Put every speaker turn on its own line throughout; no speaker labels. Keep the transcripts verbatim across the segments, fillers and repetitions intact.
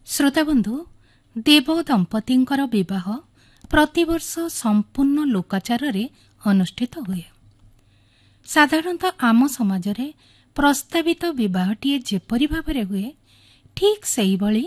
ଶ୍ରୋତାବନ୍ଧୁ, ଦେବ ଦମ୍ପତିଙ୍କର ବିବାହ ପ୍ରତିବର୍ଷ ସମ୍ପୂର୍ଣ୍ଣ ଲୋକାଚାରରେ ଅନୁଷ୍ଠିତ ହୁଏ। ସାଧାରଣତଃ ଆମ ସମାଜରେ ପ୍ରସ୍ତାବିତ ବିବାହଟିଏ ଯେପରି ଭାବରେ ହୁଏ, ଠିକ୍ ସେହିଭଳି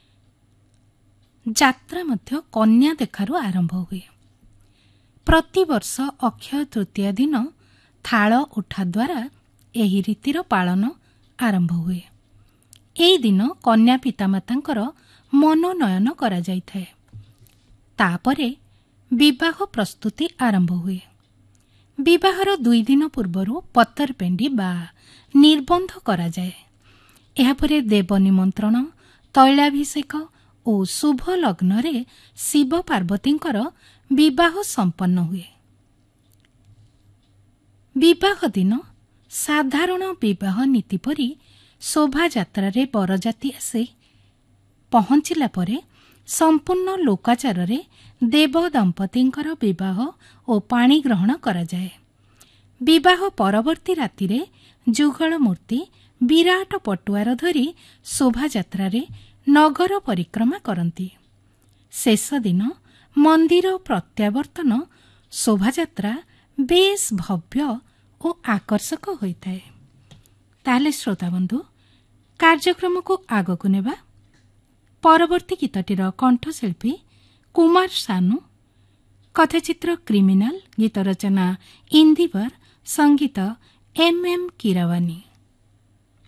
ଯାତ୍ରା ମଧ୍ୟ କନ୍ୟା ଦେଖାରୁ ଆରମ୍ଭ ହୁଏ। ପ୍ରତିବର୍ଷ ଅକ୍ଷୟ ତୃତୀୟା ଦିନ ଥାଳ ଉଠା ଦ୍ୱାରା ଏହି ରୀତିର ପାଳନ ଆରମ୍ଭ ହୁଏ। ଏହି ଦିନ କନ୍ୟା ପିତାମାତାଙ୍କର ମନୋନୟନ କରାଯାଇଥାଏ। ତାପରେ ବିବାହ ପ୍ରସ୍ତୁତି ଆରମ୍ଭ ହୁଏ। ବିବାହର ଦୁଇ ଦିନ ପୂର୍ବରୁ ପତରପେଣ୍ଡି ବା ନିର୍ବନ୍ଧ କରାଯାଏ। ଏହାପରେ ଦେବ ନିମନ୍ତ୍ରଣ, ତୈଳାଭିଷେକ ଓ ଶୁଭ ଲଗ୍ନରେ ଶିବ ପାର୍ବତୀଙ୍କର ବିବାହ ସମ୍ପନ୍ନ ହୁଏ। ବିବାହ ଦିନ ସାଧାରଣ ବିବାହ ନୀତି ପରି ଶୋଭାଯାତ୍ରାରେ ବରଯାତ୍ରୀ ଆସି ପହଞ୍ଚିଲା ପରେ ସମ୍ପୂର୍ଣ୍ଣ ଲୋକାଚାରରେ ଦେବ ଦମ୍ପତିଙ୍କର ବିବାହ ଓ ପାଣି ଗ୍ରହଣ କରାଯାଏ। ବିବାହ ପରବର୍ତ୍ତୀ ରାତିରେ ଯୁଗଳ ମୂର୍ତ୍ତି ବିରାଟ ପଟୁଆର ଧରି ଶୋଭାଯାତ୍ରାରେ ନଗର ପରିକ୍ରମା କରନ୍ତି। ଶେଷ ଦିନ ମନ୍ଦିର ପ୍ରତ୍ୟାବର୍ତ୍ତନ ଶୋଭାଯାତ୍ରା ବେଶ୍ ଭବ୍ୟ ଓ ଆକର୍ଷକ ହୋଇଥାଏ। ତାହେଲେ ଶ୍ରୋତାବନ୍ଧୁ, କାର୍ଯ୍ୟକ୍ରମକୁ ଆଗକୁ ନେବା। ପରବର୍ତ୍ତୀ ଗୀତଟିର କଣ୍ଠଶିଳ୍ପୀ କୁମାର ସାନୁ, କଥାଚିତ୍ର କ୍ରିମିନାଲ, ଗୀତ ରଚନା ଇନ୍ଦିବର, ସଙ୍ଗୀତ ଏମ୍ ଏମ୍ କିରୱାନୀ।